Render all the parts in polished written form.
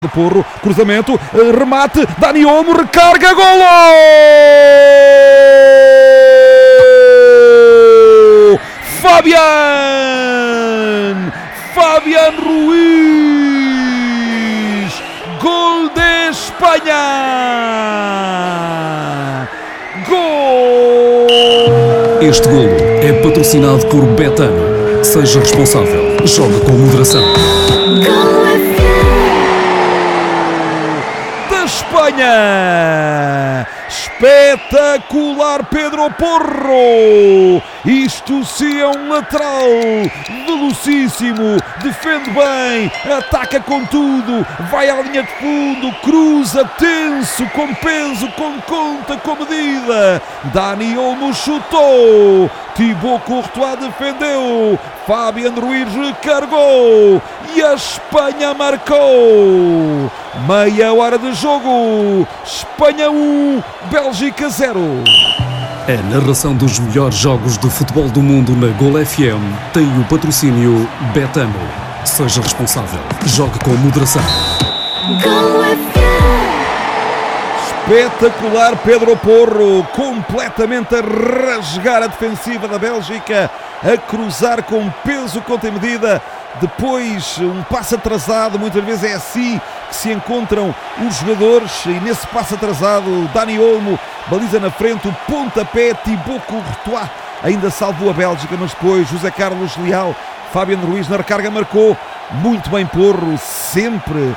do Porro, cruzamento, remate, Dani Olmo, recarga, golo! Fabián Ruiz, gol de Espanha! Gol! Este golo é patrocinado por Betano. Seja responsável, jogue com moderação. Da Espanha! Espetacular Pedro Porro! Isto sim é um lateral velocíssimo, defende bem, ataca com tudo, vai à linha de fundo, cruza tenso, com peso, com conta, com medida. Dani Olmo chutou, Thibaut Courtois defendeu, Fabián Ruiz recargou e a Espanha marcou. Meia hora de jogo, Espanha 1, Bélgica 0. A narração dos melhores jogos de futebol do mundo na Gol FM tem o patrocínio Betano. Seja responsável, jogue com moderação. Espetacular Pedro Porro, completamente a rasgar a defensiva da Bélgica, a cruzar com peso, conta e medida. Depois um passo atrasado, muitas vezes é assim que se encontram os jogadores, e nesse passo atrasado Dani Olmo, baliza na frente, o pontapé, Thibaut Courtois ainda salvou a Bélgica, mas depois José Carlos Leal, Fabián Ruiz na recarga marcou. Muito bem Porro, sempre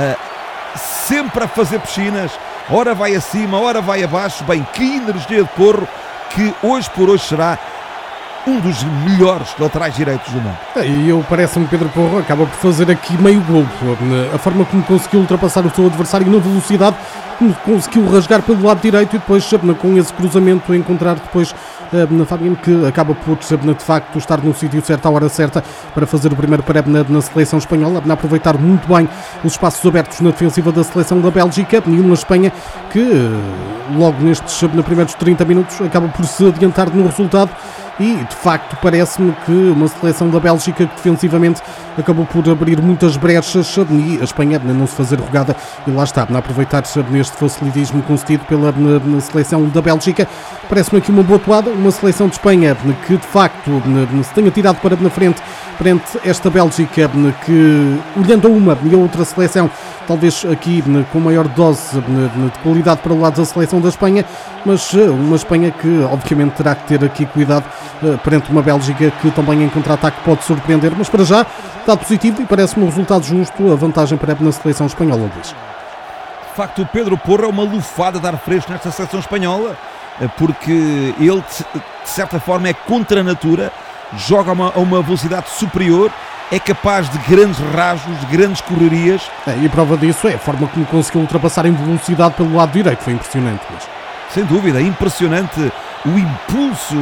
a fazer piscinas, ora vai acima, ora vai abaixo. Bem, que energia de Porro, que hoje por hoje será um dos melhores laterais direitos do mundo. E eu parece-me Pedro Porro acaba por fazer aqui meio golo. A forma como conseguiu ultrapassar o seu adversário na velocidade, conseguiu rasgar pelo lado direito e depois com esse cruzamento encontrar depois na Fabián, que acaba por de facto estar no sítio certo à hora certa para fazer o primeiro pré na seleção espanhola, a aproveitar muito bem os espaços abertos na defensiva da seleção da Bélgica, e uma Espanha que logo nestes primeiros 30 minutos acaba por se adiantar no resultado. E de facto parece-me que uma seleção da Bélgica que defensivamente acabou por abrir muitas brechas e a Espanha não se fazer rogada, e lá está, a aproveitar neste facilitismo concedido pela seleção da Bélgica. Parece-me aqui uma boa toada, uma seleção de Espanha que de facto se tenha tirado para na frente perante esta Bélgica, que olhando a uma e a outra seleção, talvez aqui com maior dose de qualidade para o lado da seleção da Espanha, mas uma Espanha que obviamente terá que ter aqui cuidado perante uma Bélgica que também em contra-ataque pode surpreender, mas para já está positivo e parece-me um resultado justo, a vantagem para na seleção espanhola, Luís. De facto, o Pedro Porro é uma lufada de ar fresco nesta seleção espanhola, porque ele de certa forma é contra a natura, joga a uma velocidade superior, é capaz de grandes rasgos, de grandes correrias. E prova disso é a forma como conseguiu ultrapassar em velocidade pelo lado direito, foi impressionante. Mas... sem dúvida, impressionante o impulso,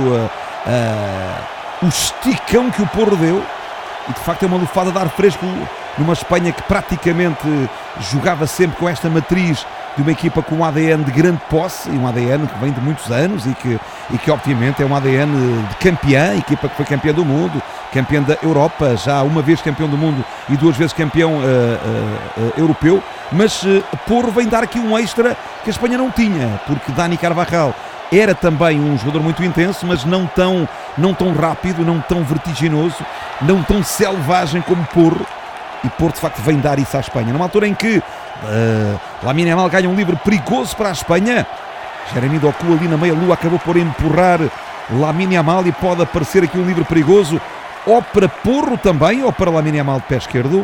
o esticão que o Porro deu, e de facto é uma lufada de ar fresco numa Espanha que praticamente jogava sempre com esta matriz de uma equipa com um ADN de grande posse, e um ADN que vem de muitos anos e que obviamente é um ADN de campeã, equipa que foi campeã do mundo, campeã da Europa, já uma vez campeão do mundo e duas vezes campeão europeu, mas Porro vem dar aqui um extra que a Espanha não tinha, porque Dani Carvajal era também um jogador muito intenso, mas não tão rápido, não tão vertiginoso, não tão selvagem como Porro, e Porro de facto vem dar isso à Espanha, numa altura em que Lamine Yamal ganha um livre perigoso para a Espanha. Jeremy Doku ali na meia-lua acabou por empurrar Lamine Yamal e pode aparecer aqui um livre perigoso, ou para Porro também, ou para Lamine Yamal de pé esquerdo.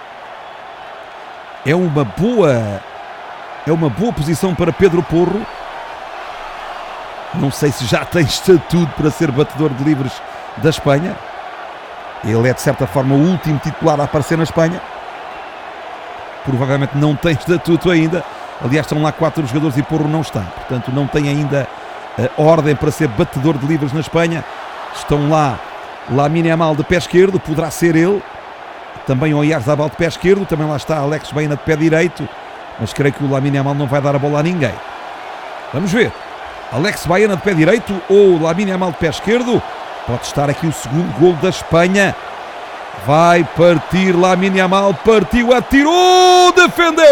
É uma boa posição para Pedro Porro. Não sei se já tem estatuto para ser batedor de livres da Espanha. Ele é de certa forma o último titular a aparecer na Espanha. Provavelmente não tem estatuto ainda. Aliás, estão lá 4 jogadores e Porro não está. Portanto, não tem ainda ordem para ser batedor de livres na Espanha. Estão lá Lamine Yamal de pé esquerdo, poderá ser ele. Também o Oyarzabal de pé esquerdo. Também lá está Alex Baena de pé direito. Mas creio que o Lamine Yamal não vai dar a bola a ninguém. Vamos ver. Alex Baena de pé direito ou Lamine Yamal de pé esquerdo. Pode estar aqui o segundo gol da Espanha. Vai partir Lamine Yamal, partiu, atirou, defendeu!